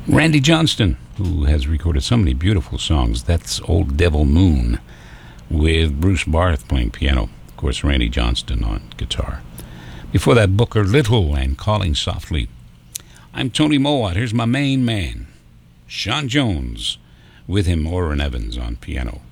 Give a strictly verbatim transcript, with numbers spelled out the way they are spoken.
Randy Johnston, who has recorded so many beautiful songs. That's Old Devil Moon, with Bruce Barth playing piano. Of course, Randy Johnston on guitar. Before that, Booker Little and Calling Softly. I'm Tony Mowat. Here's my main man, Sean Jones. With him, Orrin Evans on piano.